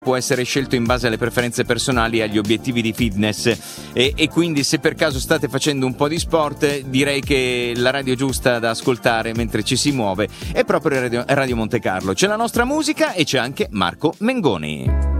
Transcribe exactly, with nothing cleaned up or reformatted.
può essere scelto in base alle preferenze personali e agli obiettivi di fitness e, e quindi se per caso state facendo un po' di sport, direi che la radio giusta da ascoltare mentre ci si muove è proprio Radio, Radio Monte Carlo. C'è la nostra musica e c'è anche Marco Mengoni.